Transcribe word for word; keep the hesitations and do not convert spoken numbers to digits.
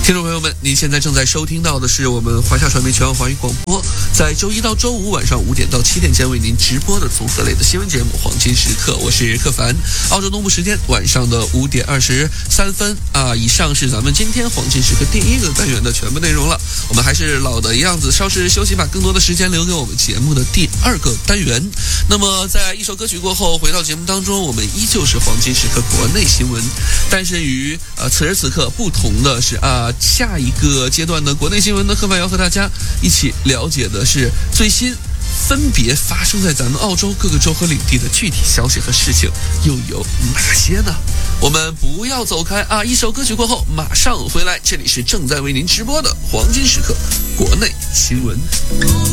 听众朋友们，您现在正在收听到的是我们华夏传媒全网华语广播，在周一到周五晚上五点到七点间为您直播的综合类的新闻节目《黄金时刻》，我是克凡。澳洲东部时间晚上的五点二十三分啊，以上是咱们今天《黄金时刻》第一个单元的全部内容了。我们还是老的样子，稍事休息，把更多的时间留给我们节目的第二个单元。那么，在一首歌曲过后，回到节目当中，我们依旧是《黄金时刻》国内新闻，但是与呃此时此刻不同的是啊。下一个阶段的国内新闻呢，克凡要和大家一起了解的是最新分别发生在咱们澳洲各个州和领地的具体消息和事情又有哪些呢？我们不要走开啊！一首歌曲过后马上回来，这里是正在为您直播的黄金时刻国内新闻。